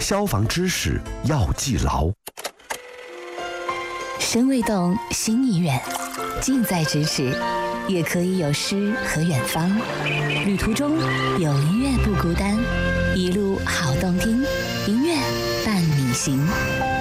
消防知识要记牢。 身未动，心已远，近在咫尺，也可以有诗和远方。旅途中有音乐不孤单，一路好动听，音乐伴你行。